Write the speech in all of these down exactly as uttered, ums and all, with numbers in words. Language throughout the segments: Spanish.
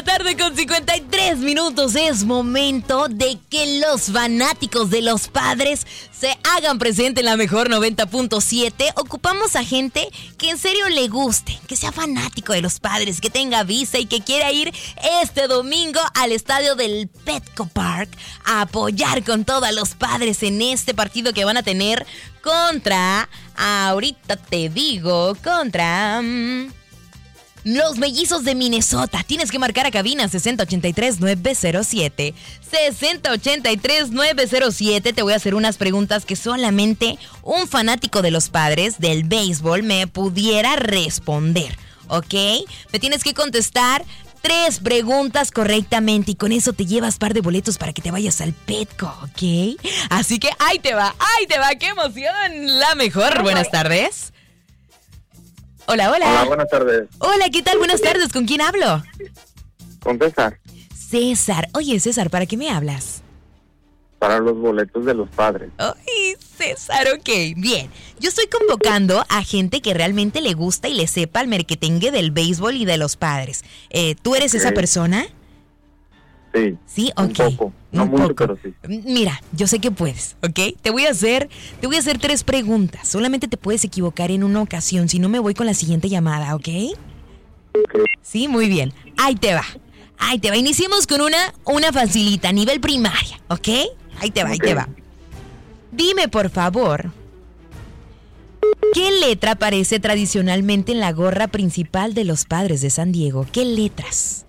la tarde con cincuenta y tres minutos. Es momento de que los fanáticos de los padres se hagan presente en la mejor noventa punto siete. Ocupamos a gente que en serio le guste, que sea fanático de los padres, que tenga visa y que quiera ir este domingo al estadio del Petco Park a apoyar con todo a los padres en este partido que van a tener contra, ahorita te digo, contra... Um, Los Mellizos de Minnesota. Tienes que marcar a cabina sesenta ochenta y tres nueve cero siete. sesenta ochenta y tres nueve cero siete. Te voy a hacer unas preguntas que solamente un fanático de los padres del béisbol me pudiera responder, ¿ok? Me tienes que contestar tres preguntas correctamente y con eso te llevas par de boletos para que te vayas al Petco, ¿ok? Así que ahí te va, ahí te va. ¡Qué emoción! La mejor. Buenas tardes. Hola, hola. Hola, buenas tardes. Hola, ¿qué tal? Buenas tardes. ¿Con quién hablo? Con César. César. Oye, César, ¿para qué me hablas? Para los boletos de los padres. Ay, César, ok. Bien. Yo estoy convocando a gente que realmente le gusta y le sepa el merquetengue del béisbol y de los padres. Eh, ¿Tú eres Okay. esa persona? Sí. Sí, ok. Un poco. No Un mucho, poco. pero sí. Mira, yo sé que puedes, ¿ok? Te voy a hacer, te voy a hacer tres preguntas. Solamente te puedes equivocar en una ocasión, si no me voy con la siguiente llamada, ¿ok? Okay. Sí, muy bien. Ahí te va. Ahí te va. Iniciemos con una, una facilita, nivel primaria, ¿ok? Ahí te va, ahí Okay. te va. Dime, por favor, ¿qué letra aparece tradicionalmente en la gorra principal de los Padres de San Diego? ¿Qué letras?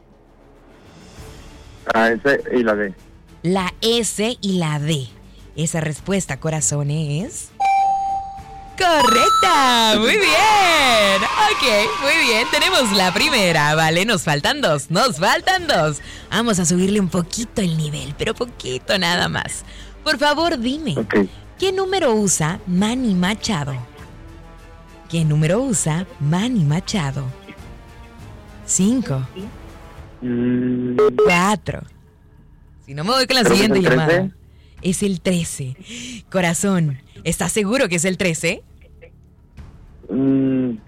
Ah, ese y la D. La S y la D. Esa respuesta, corazón, es... ¡correcta! ¡Muy bien! Ok, muy bien. Tenemos la primera, ¿vale? Nos faltan dos, nos faltan dos. Vamos a subirle un poquito el nivel, pero poquito nada más. Por favor, dime, Okay. ¿qué número usa Manny Machado? ¿Qué número usa Manny Machado? Cinco. Mm, Cuatro. Si no me voy con la Creo que siguiente es el llamada. trece. Es el trece. Corazón, ¿estás seguro que es el trece? mm,